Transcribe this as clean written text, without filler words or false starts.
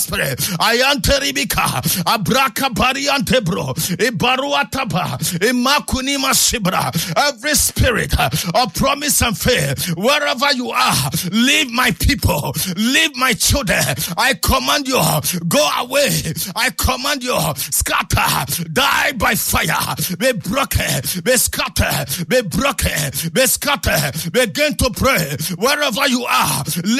Ayanteribika, Abraka Bariantebro, Ibaruataba, Imakunima Sibra. Every spirit of promise and faith, wherever you are, leave my people, leave my children. I command you, go away. I command you, scatter, die by fire. Be broken, be scattered, be broken, be scattered. Begin to pray wherever you are.